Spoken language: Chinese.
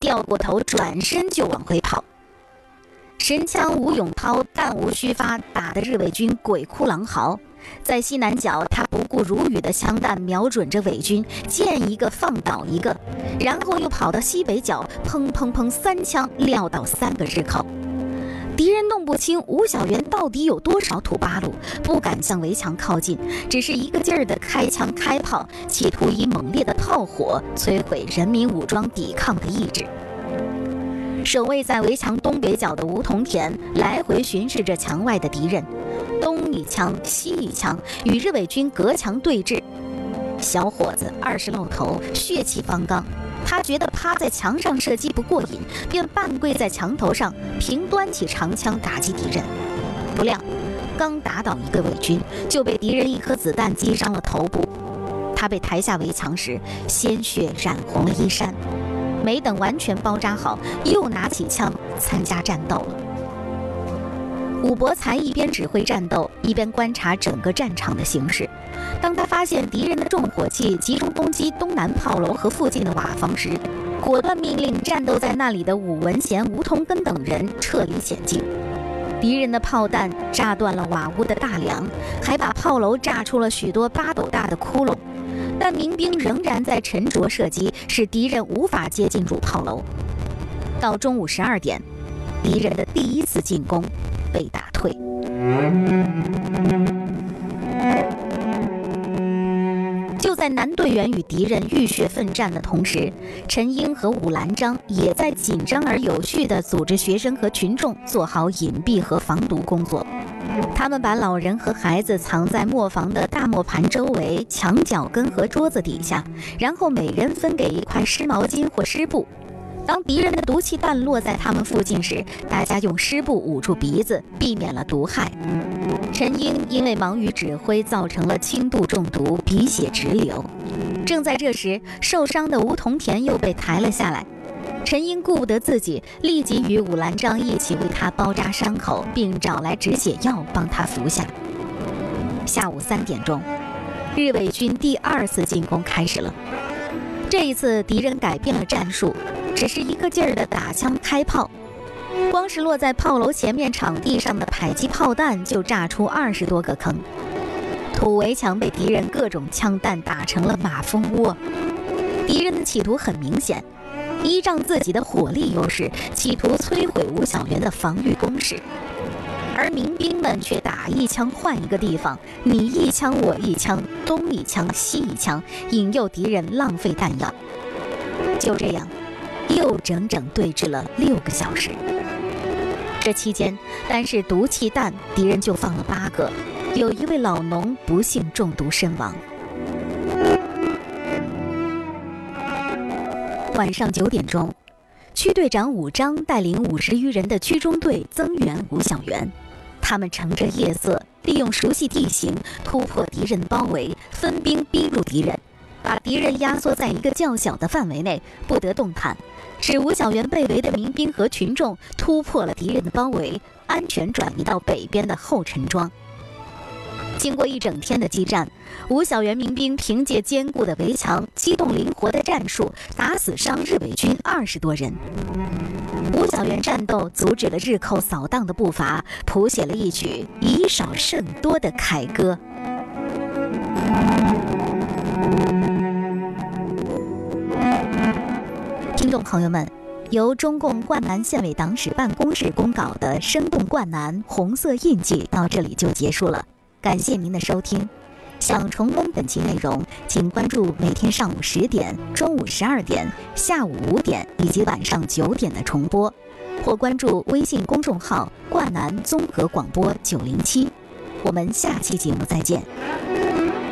掉过头，转身就往回跑。神枪吴永涛弹无虚发，打得日伪军鬼哭狼嚎。在西南角，他不顾如雨的枪弹瞄准着伪军，见一个放倒一个，然后又跑到西北角，砰砰砰3枪撂倒3个日寇。敌人弄不清吴小元到底有多少土八路，不敢向围墙靠近，只是一个劲儿地开枪开炮，企图以猛烈的炮火摧毁人民武装抵抗的意志。守卫在围墙东北角的吴同田来回巡视着墙外的敌人，东一枪西一枪，与日伪军隔墙对峙。小伙子20露头，血气方刚，他觉得趴在墙上射击不过瘾，便半跪在墙头上，平端起长枪打击敌人。不料刚打倒一个伪军，就被敌人1颗子弹击伤了头部。他被抬下围墙时，鲜血染红了衣衫。没等完全包扎好，又拿起枪参加战斗了。武伯才一边指挥战斗，一边观察整个战场的形势。当他发现敌人的重火器集中攻击东南炮楼和附近的瓦房时，果断命令战斗在那里的武文贤、吴同根等人撤离险境。敌人的炮弹炸断了瓦屋的大梁，还把炮楼炸出了许多8斗大的窟窿，但民兵仍然在沉着射击，使敌人无法接近主炮楼。到中午12点，敌人的第1次进攻被打退。就在男队员与敌人浴血奋战的同时，陈英和武兰章也在紧张而有序地组织学生和群众做好隐蔽和防毒工作。他们把老人和孩子藏在磨坊的大磨盘周围、墙角跟和桌子底下，然后每人分给一块湿毛巾或湿布。当敌人的毒气弹落在他们附近时，大家用湿布捂住鼻子，避免了毒害。陈英因为忙于指挥，造成了轻度中毒，鼻血直流。正在这时，受伤的吴同田又被抬了下来。陈英顾不得自己，立即与武兰章一起为他包扎伤口，并找来止血药帮他服下。下午3点钟，日伪军第2次进攻开始了。这一次敌人改变了战术，只是一个劲儿地打枪开炮，光是落在炮楼前面场地上的迫击炮弹就炸出20多个坑。土围墙被敌人各种枪弹打成了马蜂窝。敌人的企图很明显，依仗自己的火力优势，企图摧毁吴小元的防御工事，而民兵们却打一枪换一个地方，你一枪我一枪，东一枪西一枪，引诱敌人浪费弹药。就这样又整整对峙了6个小时。这期间单是毒气弹敌人就放了8个，有一位老农不幸中毒身亡。晚上9点钟，区队长武章带领50余人的区中队增援吴小元。他们乘着夜色，利用熟悉地形，突破敌人包围，分兵逼入敌人，把敌人压缩在一个较小的范围内，不得动弹，使吴小元被围的民兵和群众突破了敌人的包围，安全转移到北边的后陈庄。经过一整天的激战，吴小元民兵凭借坚固的围墙、机动灵活的战术，打死伤日伪军20多人。吴小元战斗阻止了日寇扫荡的步伐，谱写了一曲以少胜多的凯歌。听众朋友们，由中共灌南县委党史办公室公稿的《生动灌南红色印记》到这里就结束了，感谢您的收听。想重温本期内容，请关注每天上午10点、中午12点、下午5点以及晚上9点的重播，或关注微信公众号“灌南综合广播907”。我们下期节目再见。